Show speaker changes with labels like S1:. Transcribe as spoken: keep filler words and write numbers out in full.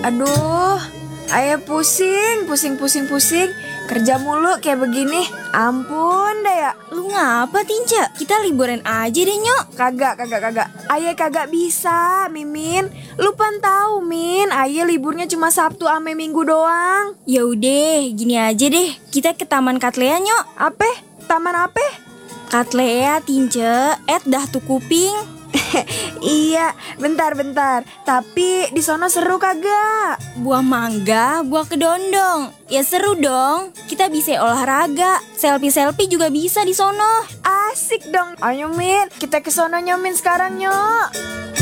S1: Aduh, ayah pusing, pusing, pusing, pusing. Kerja mulu kayak begini. Ampun dah ya.
S2: Lu ngapa Tinca? Kita liburan aja deh Nyok.
S1: Kagak, kagak, kagak. Ayah kagak bisa, Mimin. Lu pan tahu, Min. Ayah liburnya cuma Sabtu ame Minggu doang.
S2: Ya udah, gini aja deh. Kita ke Taman Katlea Nyok.
S1: Apa? Taman apa?
S2: Katlea Tinca, et dah tuh kuping.
S1: Iya, bentar-bentar. Tapi di sono seru kagak?
S2: Buah mangga, buah kedondong. Ya seru dong. Kita bisa olahraga. Selfie-selfie juga bisa di sono.
S1: Asik dong. Ayo Min, kita ke sono nyomin sekarang nyok.